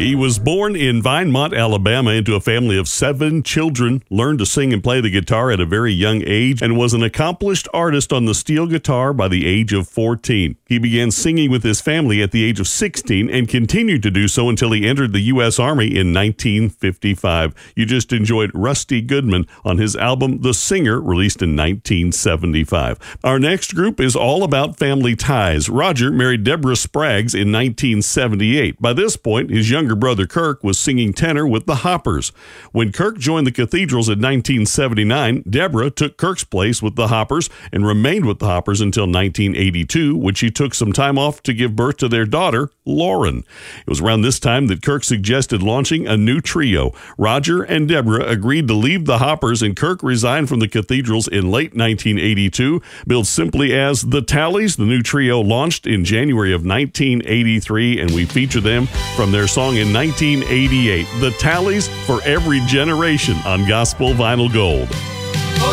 He was born in Vinemont, Alabama, into a family of 7 children, learned to sing and play the guitar at a very young age, and was an accomplished artist on the steel guitar by the age of 14. He began singing with his family at the age of 16 and continued to do so until he entered the U.S. Army in 1955. You just enjoyed Rusty Goodman on his album The Singer, released in 1975. Our next group is all about family ties. Roger married Deborah Spraggs in 1978. By this point, his younger brother Kirk was singing tenor with the Hoppers. When Kirk joined the Cathedrals in 1979, Deborah took Kirk's place with the Hoppers and remained with the Hoppers until 1982, when she took some time off to give birth to their daughter, Lauren. It was around this time that Kirk suggested launching a new trio. Roger and Deborah agreed to leave the Hoppers, and Kirk resigned from the Cathedrals in late 1982. Billed simply as The Tallies, the new trio launched in January of 1983, and we feature them from their song in 1988, The Tallies, for every generation, on Gospel Vinyl Gold.